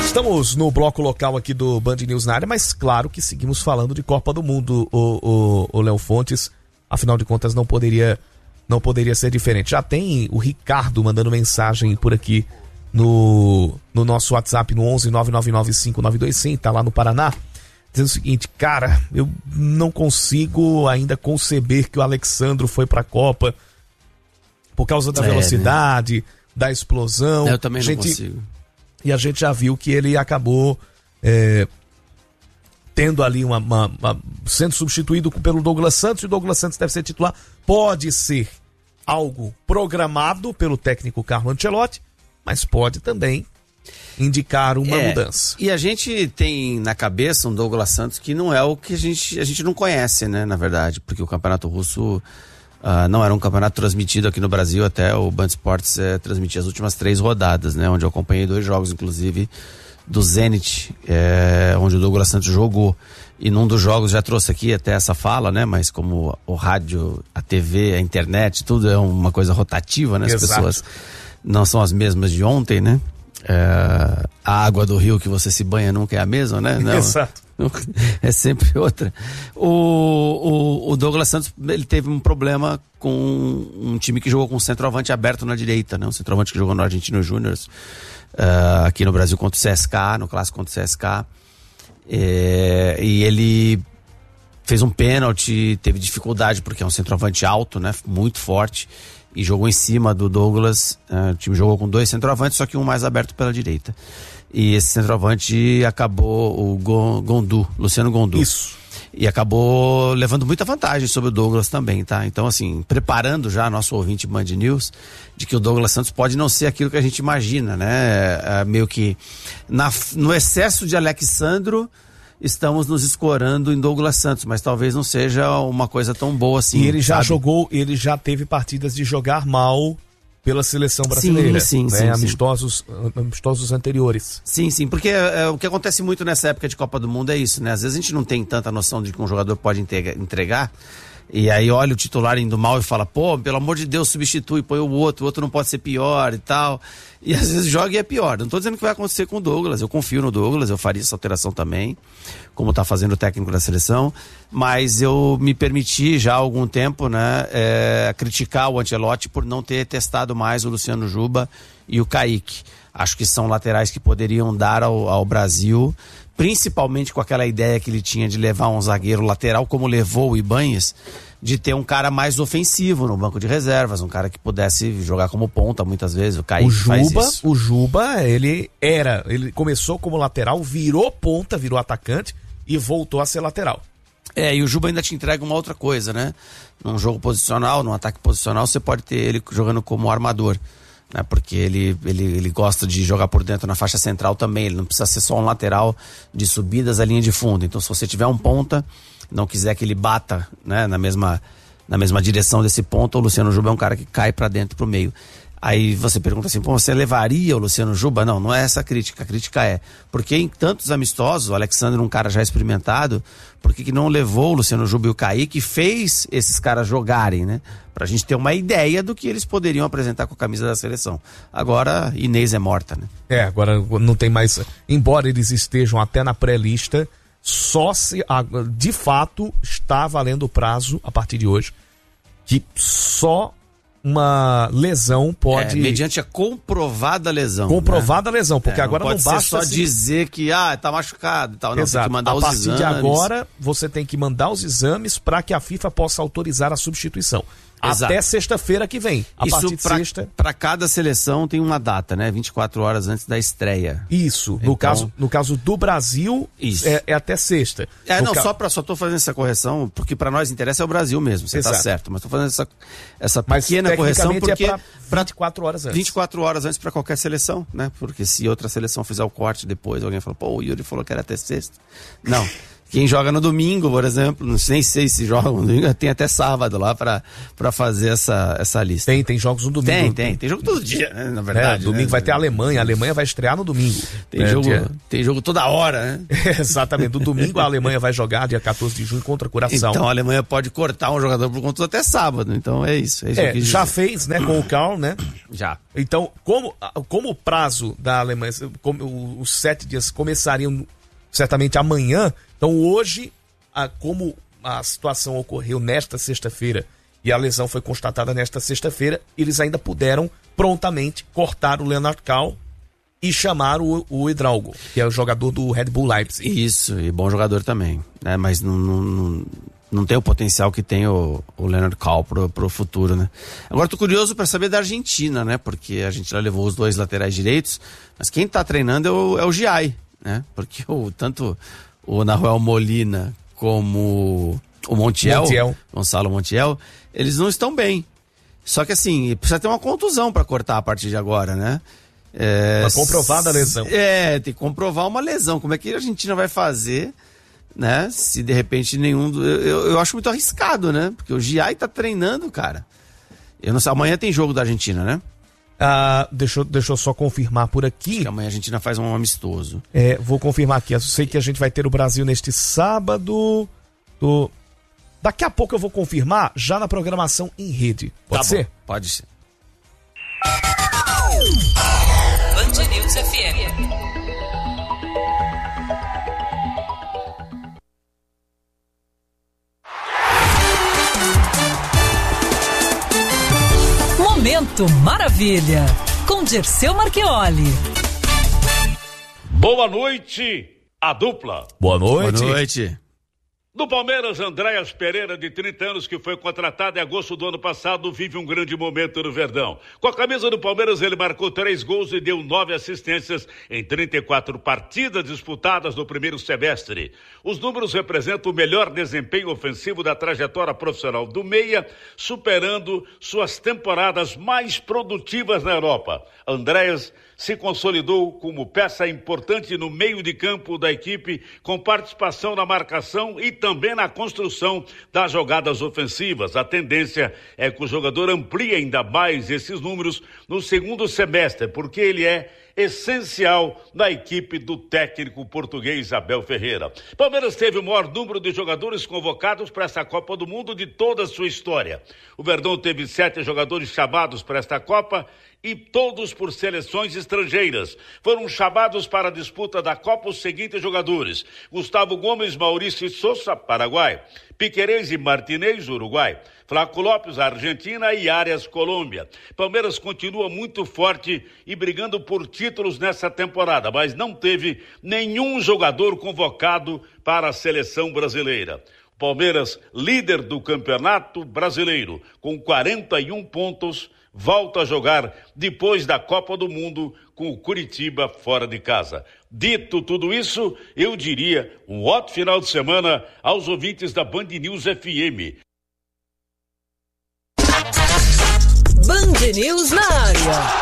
Estamos no bloco local aqui do Band News na área, mas claro que seguimos falando de Copa do Mundo, o Léo Fontes. Afinal de contas, não poderia ser diferente. Já tem o Ricardo mandando mensagem por aqui no nosso WhatsApp no 11 999592100, tá lá no Paraná, dizendo o seguinte: cara, eu não consigo ainda conceber que o Alexandro foi pra Copa por causa da velocidade, da explosão. Eu também não consigo. E a gente já viu que ele acabou tendo ali sendo substituído pelo Douglas Santos, e o Douglas Santos deve ser titular. Pode ser algo programado pelo técnico Carlo Ancelotti, mas pode também indicar uma mudança. E a gente tem na cabeça um Douglas Santos que não é o que a gente não conhece, né, na verdade, porque o Campeonato Russo não era um campeonato transmitido aqui no Brasil, até o Band Esportes transmitia as últimas 3 rodadas, né, onde eu acompanhei 2 jogos, inclusive, do Zenit, onde o Douglas Santos jogou. E num dos jogos já trouxe aqui até essa fala, né, mas como o rádio, a TV, a internet, tudo é uma coisa rotativa, né, as pessoas não são as mesmas de ontem, né, a água do rio que você se banha nunca é a mesma, né? Não, exato. É sempre outra. O Douglas Santos, ele teve um problema com um time que jogou com um centroavante aberto na direita, né? Um centroavante que jogou no Argentino Júnior, aqui no Brasil contra o CSK, no clássico contra o CSK. E ele fez um pênalti, teve dificuldade porque é um centroavante alto, né? Muito forte. E jogou em cima do Douglas. O time jogou com 2 centroavantes, só que um mais aberto pela direita. E esse centroavante acabou, o Luciano Gondu. Isso. E acabou levando muita vantagem sobre o Douglas também, tá? Então, assim, preparando já nosso ouvinte Band News, de que o Douglas Santos pode não ser aquilo que a gente imagina, né? Meio que no excesso de Alexandro, estamos nos escorando em Douglas Santos, mas talvez não seja uma coisa tão boa assim. E ele já ele já teve partidas de jogar mal pela seleção brasileira, sim, amistosos anteriores. Sim, porque o que acontece muito nessa época de Copa do Mundo é isso, né? Às vezes a gente não tem tanta noção de que um jogador pode entregar, e aí olha o titular indo mal e fala, pô, pelo amor de Deus, substitui, põe o outro não pode ser pior e tal. E às vezes joga e é pior. Não tô dizendo que vai acontecer com o Douglas, eu confio no Douglas, eu faria essa alteração também, como tá fazendo o técnico da seleção, mas eu me permiti já há algum tempo, né, criticar o Ancelotti por não ter testado mais o Luciano Juba e o Kaique. Acho que são laterais que poderiam dar ao Brasil, principalmente com aquela ideia que ele tinha de levar um zagueiro lateral, como levou o Ibanez, de ter um cara mais ofensivo no banco de reservas, um cara que pudesse jogar como ponta muitas vezes. O Kaique faz isso. O Juba, ele começou como lateral, virou ponta, virou atacante e voltou a ser lateral. E o Juba ainda te entrega uma outra coisa, né? Num jogo posicional, num ataque posicional, você pode ter ele jogando como armador, né? Porque ele gosta de jogar por dentro na faixa central também, ele não precisa ser só um lateral de subidas à linha de fundo. Então, se você tiver um ponta, não quiser que ele bata, né, na mesma direção desse ponta, o Luciano Juba é um cara que cai pra dentro, pro meio. Aí você pergunta assim, pô, você levaria o Luciano Juba? Não é essa a crítica é, porque em tantos amistosos, o Alexandre, um cara já experimentado, por que não levou o Luciano Juba e o Kaique e fez esses caras jogarem, né? Pra gente ter uma ideia do que eles poderiam apresentar com a camisa da seleção. Agora, Inês é morta, né? Agora não tem mais, embora eles estejam até na pré-lista, só se, de fato, está valendo o prazo, a partir de hoje, que só uma lesão pode... mediante a comprovada lesão. Comprovada lesão, porque agora não basta... só dizer que tá machucado e tal. Não, exato. Tem que mandar os exames. A partir de agora, você tem que mandar os exames para que a FIFA possa autorizar a substituição. Exato. Até sexta-feira que vem. Partir de sexta. Para cada seleção tem uma data, né? 24 horas antes da estreia. Isso. No caso do Brasil, é até sexta. Só tô fazendo essa correção, porque para nós interessa é o Brasil mesmo, você tá certo. Mas tô fazendo essa pequena correção porque é para 24 horas antes. 24 horas antes para qualquer seleção, né? Porque se outra seleção fizer o corte depois, alguém fala, pô, o Yuri falou que era até sexta. Não. Quem joga no domingo, por exemplo, nem sei se joga no domingo, tem até sábado lá pra fazer essa lista. Tem jogos no domingo. Tem jogo todo dia, né, na verdade. Domingo, né? Vai ter a Alemanha vai estrear no domingo. Tem jogo toda hora, né? Exatamente, no domingo a Alemanha vai jogar dia 14 de junho contra a Curaçao. Então a Alemanha pode cortar um jogador por conta até sábado, então é isso. Já fez, né, com o Karl, né? Já. Então, como o prazo da Alemanha, os 7 dias começariam certamente amanhã, então hoje, como a situação ocorreu nesta sexta-feira e a lesão foi constatada nesta sexta-feira, eles ainda puderam prontamente cortar o Leonard Karl e chamar o Hidalgo, que é o jogador do Red Bull Leipzig. Isso, e bom jogador também, né? Mas não tem o potencial que tem o Leonard Karl pro futuro, né? Agora tô curioso para saber da Argentina, né? Porque a Argentina levou os 2 laterais direitos, mas quem tá treinando é o Giai, né? Porque tanto o Nahuel Molina como o Montiel, Gonçalo Montiel, eles não estão bem. Só que assim, precisa ter uma contusão para cortar a partir de agora, né? Uma comprovada lesão. Tem que comprovar uma lesão. Como é que a Argentina vai fazer, né? Se de repente nenhum... Eu acho muito arriscado, né? Porque o Giai tá treinando, cara. Eu não sei, amanhã tem jogo da Argentina, né? Deixa eu só confirmar por aqui. Acho que amanhã a Argentina faz um amistoso. Vou confirmar aqui. Eu sei que a gente vai ter o Brasil neste sábado. Daqui a pouco eu vou confirmar já na programação em rede. Pode ser? Bom, pode ser. Band News FM. Momento Maravilha, com Dirceu Marchioli. Boa noite, a dupla. Boa noite. Boa noite. Do Palmeiras, Andréas Pereira, de 30 anos, que foi contratado em agosto do ano passado, vive um grande momento no Verdão. Com a camisa do Palmeiras, ele marcou 3 gols e deu 9 assistências em 34 partidas disputadas no primeiro semestre. Os números representam o melhor desempenho ofensivo da trajetória profissional do meia, superando suas temporadas mais produtivas na Europa. Andréas se consolidou como peça importante no meio de campo da equipe, com participação na marcação e também na construção das jogadas ofensivas. A tendência é que o jogador amplie ainda mais esses números no segundo semestre, porque ele é essencial na equipe do técnico português Abel Ferreira. Palmeiras teve o maior número de jogadores convocados para essa Copa do Mundo de toda a sua história. O Verdão teve 7 jogadores chamados para esta Copa e todos por seleções estrangeiras. Foram chamados para a disputa da Copa os seguintes jogadores: Gustavo Gomes, Maurício Sousa, Paraguai; Piquerez e Martinez, Uruguai; Flaco Lopes, Argentina; e Arias, Colômbia. Palmeiras continua muito forte e brigando por títulos nessa temporada, mas não teve nenhum jogador convocado para a seleção brasileira. Palmeiras, líder do Campeonato Brasileiro, com 41 pontos, volta a jogar depois da Copa do Mundo com o Curitiba fora de casa. Dito tudo isso, eu diria um ótimo final de semana aos ouvintes da Band News FM. Band News na área.